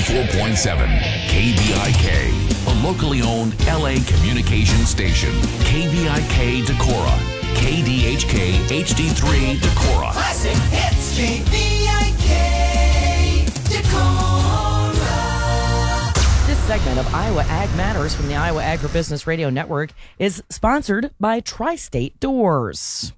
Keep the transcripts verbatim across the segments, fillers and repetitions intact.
ninety-four point seven K V I K, a locally owned L A communication station. K V I K Decorah, K D H K H D three Decorah. Classic hits, K V I K Decorah. This segment of Iowa Ag Matters from the Iowa Agribusiness Radio Network is sponsored by Tri-State Doors.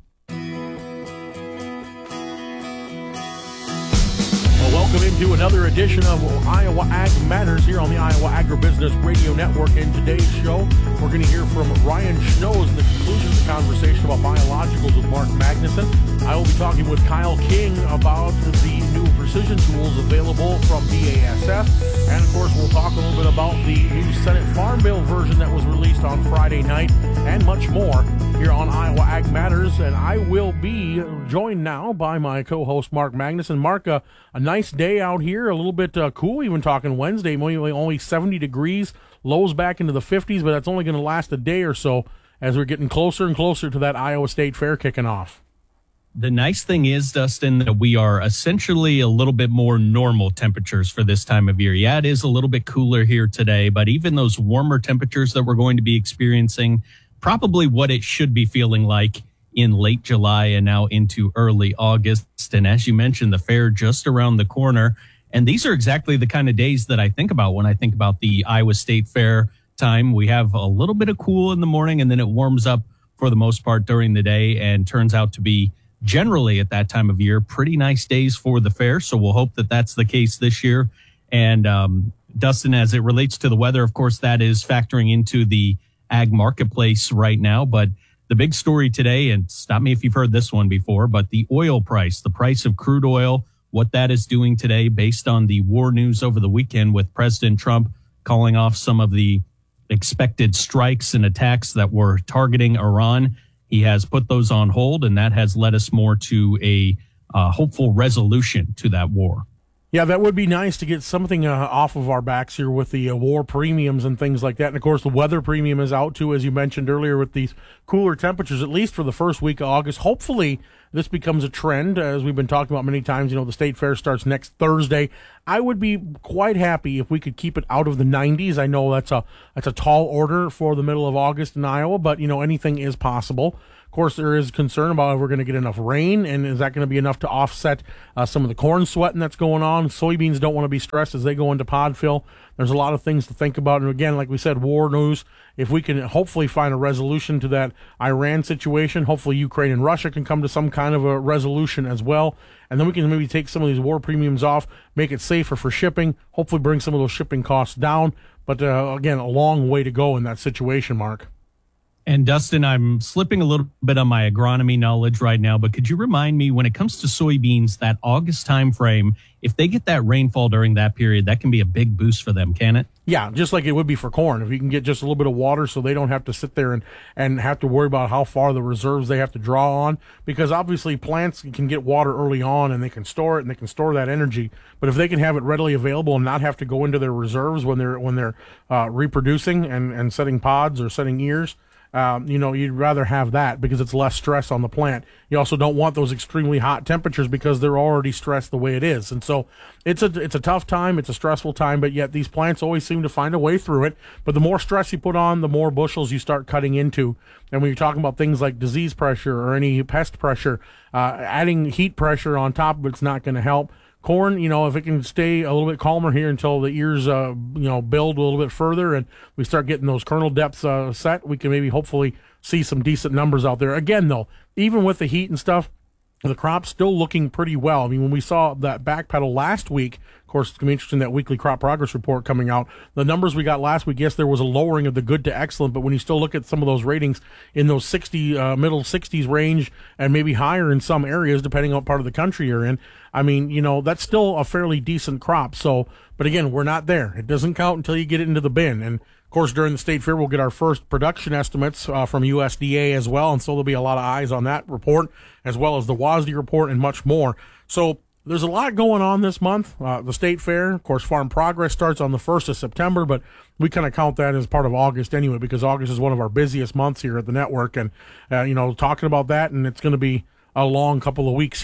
Welcome into another edition of Iowa Ag Matters here on the Iowa Agribusiness Radio Network. In today's show, we're going to hear from Ryan Schnoes in the conclusion of the conversation about biologicals with Mark Magnuson. I will be talking with Kyle King about the new precision tools available from B A S F. And, of course, we'll talk a little bit about the new Senate Farm Bill version that was released on Friday night and much more here on Iowa Ag Matters. And I will be joined now by my co-host, Mark Magnuson. Mark, uh, a nice day out here, a little bit uh, cool, even talking Wednesday, only, only seventy degrees, lows back into the fifties, but that's only going to last a day or so as we're getting closer and closer to that Iowa State Fair kicking off. The nice thing is, Dustin, that we are essentially a little bit more normal temperatures for this time of year. Yeah, it is a little bit cooler here today, but even those warmer temperatures that we're going to be experiencing, probably what it should be feeling like in late July and now into early August. And as you mentioned, the fair just around the corner. And these are exactly the kind of days that I think about when I think about the Iowa State Fair time. We have a little bit of cool in the morning, and then it warms up for the most part during the day and turns out to be generally at that time of year pretty nice days for the fair. So we'll hope that that's the case this year. And um, Dustin, as it relates to the weather, of course, that is factoring into the ag marketplace right now. But the big story today, and stop me if you've heard this one before, but the oil price, the price of crude oil, what that is doing today based on the war news over the weekend with President Trump calling off some of the expected strikes and attacks that were targeting Iran. He has put those on hold, and that has led us more to a uh, hopeful resolution to that war. Yeah, that would be nice to get something uh, off of our backs here with the uh, war premiums and things like that. And, of course, the weather premium is out, too, as you mentioned earlier, with these cooler temperatures, at least for the first week of August. Hopefully, this becomes a trend, as we've been talking about many times. You know, the State Fair starts next Thursday. I would be quite happy if we could keep it out of the nineties. I know that's a that's a tall order for the middle of August in Iowa, but, you know, anything is possible. Of course, there is concern about if we're going to get enough rain, and is that going to be enough to offset uh, some of the corn sweating that's going on? Soybeans don't want to be stressed as they go into pod fill. There's a lot of things to think about. And again, like we said, war news. If we can hopefully find a resolution to that Iran situation, hopefully Ukraine and Russia can come to some kind of a resolution as well. And then we can maybe take some of these war premiums off, make it safer for shipping, hopefully bring some of those shipping costs down. But uh, again, a long way to go in that situation, Mark. And Dustin, I'm slipping a little bit on my agronomy knowledge right now, but could you remind me, when it comes to soybeans, that August time frame, if they get that rainfall during that period, that can be a big boost for them, can it? Yeah, just like it would be for corn. If you can get just a little bit of water so they don't have to sit there and, and have to worry about how far the reserves they have to draw on, because obviously plants can get water early on and they can store it and they can store that energy. But if they can have it readily available and not have to go into their reserves when they're when they're uh, reproducing and, and setting pods or setting ears, Um, you know, you'd rather have that because it's less stress on the plant. You also don't want those extremely hot temperatures because they're already stressed the way it is. And so it's a it's a tough time, it's a stressful time, but yet these plants always seem to find a way through it. But the more stress you put on, the more bushels you start cutting into. And when you're talking about things like disease pressure or any pest pressure, uh, adding heat pressure on top of it's not going to help. Corn, you know, if it can stay a little bit calmer here until the ears, uh, you know, build a little bit further and we start getting those kernel depths uh, set, we can maybe hopefully see some decent numbers out there. Again, though, even with the heat and stuff, the crop's still looking pretty well. I mean, when we saw that backpedal last week, of course, it's going to be interesting, that weekly crop progress report coming out. The numbers we got last week, yes, there was a lowering of the good to excellent, but when you still look at some of those ratings in those sixty, uh, middle sixties range and maybe higher in some areas, depending on what part of the country you're in, I mean, you know, that's still a fairly decent crop. So, but again, we're not there. It doesn't count until you get it into the bin. And of course, during the State Fair, we'll get our first production estimates uh, from U S D A as well, and so there'll be a lot of eyes on that report, as well as the W A S D report and much more. So there's a lot going on this month. Uh, the State Fair, of course, Farm Progress starts on the first of September, but we kind of count that as part of August anyway, because August is one of our busiest months here at the network, and, uh, you know, talking about that, and it's going to be a long couple of weeks here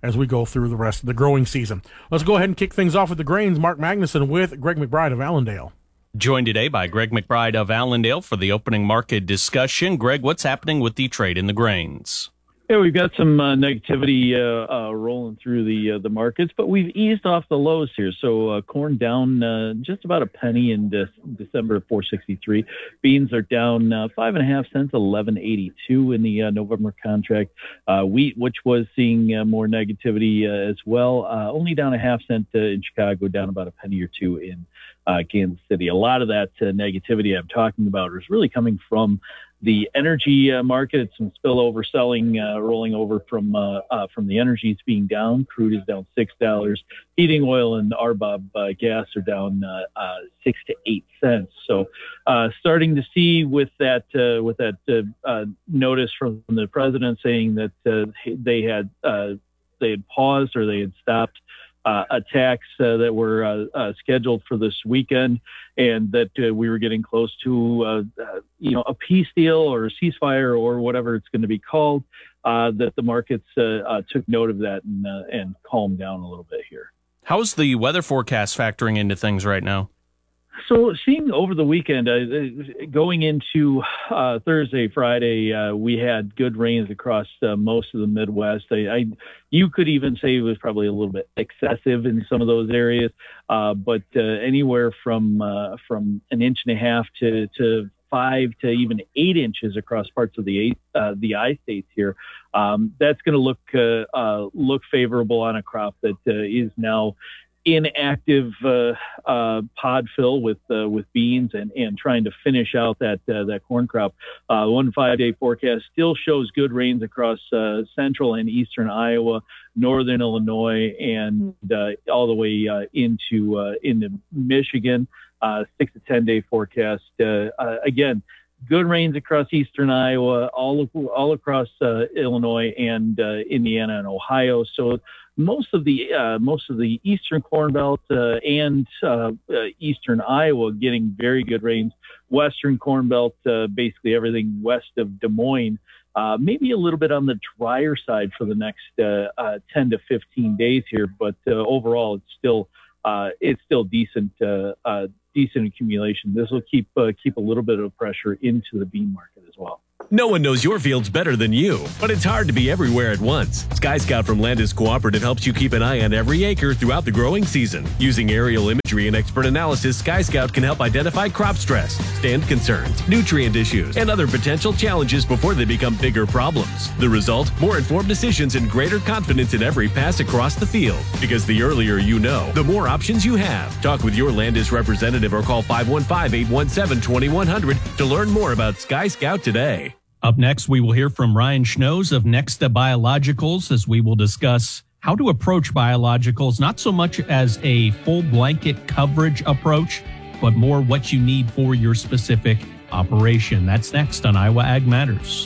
as we go through the rest of the growing season. Let's go ahead and kick things off with the grains. Mark Magnuson with Greg McBride of Allendale. Joined today by Greg McBride of Allendale for the opening market discussion. Greg, what's happening with the trade in the grains? Yeah, we've got some uh, negativity uh, uh, rolling through the uh, the markets, but we've eased off the lows here. So uh, corn down uh, just about a penny in de- December, four sixty-three. Beans are down uh, five and a half cents, eleven eighty-two in the uh, November contract. Uh, wheat, which was seeing uh, more negativity uh, as well, uh, only down a half cent uh, in Chicago, down about a penny or two in uh, Kansas City. A lot of that uh, negativity I'm talking about is really coming from the energy uh, market, some spillover selling uh, rolling over from uh, uh, from the energies being down. Crude is down six dollars. Heating oil and R B O B uh, gas are down uh, uh, six to eight cents. So, uh, starting to see with that uh, with that uh, uh, notice from the president saying that uh, they had uh, they had paused or they had stopped Uh, attacks uh, that were uh, uh, scheduled for this weekend, and that uh, we were getting close to, uh, uh, you know, a peace deal or a ceasefire or whatever it's going to be called. Uh, that the markets uh, uh, took note of that and uh, and calmed down a little bit here. How's the weather forecast factoring into things right now? So seeing over the weekend, uh, going into uh, Thursday, Friday, uh, we had good rains across uh, most of the Midwest. I, I, you could even say it was probably a little bit excessive in some of those areas, uh, but uh, anywhere from uh, from an inch and a half to, to five to even eight inches across parts of the eight, uh, the I states here. Um, that's going to look uh, uh, look favorable on a crop that uh, is now inactive uh, uh, pod fill with uh, with beans and, and trying to finish out that uh, that corn crop. Uh, one five day forecast still shows good rains across uh, central and eastern Iowa, northern Illinois, and uh, all the way uh, into uh, into Michigan. Uh, six to ten day forecast. Uh, uh, again, good rains across eastern Iowa, all all across uh, Illinois and uh, Indiana and Ohio. So most of the uh, most of the eastern Corn Belt uh, and uh, uh, eastern Iowa getting very good rains. Western Corn Belt, uh, basically everything west of Des Moines, uh, maybe a little bit on the drier side for the next uh, uh, ten to fifteen days here, but uh, overall it's still uh, it's still decent. Uh, uh, decent accumulation. This will keep uh, keep a little bit of pressure into the bean market as well. No one knows your fields better than you, but it's hard to be everywhere at once. Sky Scout from Landis Cooperative helps you keep an eye on every acre throughout the growing season. Using aerial imagery and expert analysis, Sky Scout can help identify crop stress, stand concerns, nutrient issues, and other potential challenges before they become bigger problems. The result? More informed decisions and greater confidence in every pass across the field. Because the earlier you know, the more options you have. Talk with your Landis representative or call five one five, eight one seven, two one zero zero to learn more about Sky Scout today. Up next, we will hear from Ryan Schnoes of Nexta Biologicals as we will discuss how to approach biologicals, not so much as a full blanket coverage approach, but more what you need for your specific operation. That's next on Iowa Ag Matters.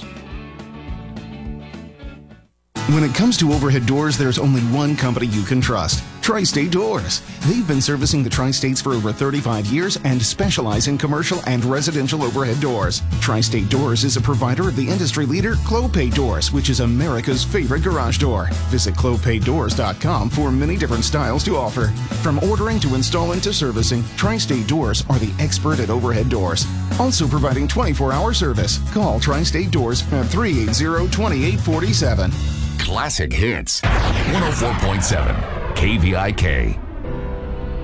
When it comes to overhead doors, there's only one company you can trust. Tri-State Doors. They've been servicing the Tri-States for over thirty-five years and specialize in commercial and residential overhead doors. Tri-State Doors is a provider of the industry leader Clopay Doors, which is America's favorite garage door. Visit clopay doors dot com for many different styles to offer. From ordering to installing to servicing, Tri-State Doors are the expert at overhead doors. Also providing twenty-four hour service. Call Tri-State Doors at three eight zero, two eight four seven. Classic Hits. one oh four point seven K V I K.